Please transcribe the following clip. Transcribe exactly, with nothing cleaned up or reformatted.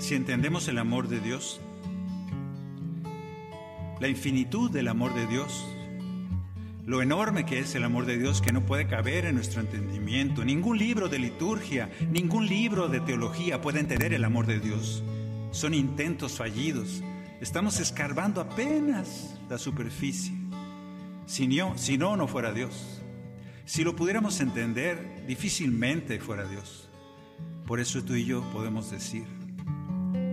si entendemos el amor de Dios, la infinitud del amor de Dios, lo enorme que es el amor de Dios, que no puede caber en nuestro entendimiento. Ningún libro de liturgia, ningún libro de teología puede entender el amor de Dios. Son intentos fallidos. Estamos escarbando apenas la superficie. Si no, si no, no fuera Dios. Si lo pudiéramos entender, difícilmente fuera Dios. Por eso tú y yo podemos decir: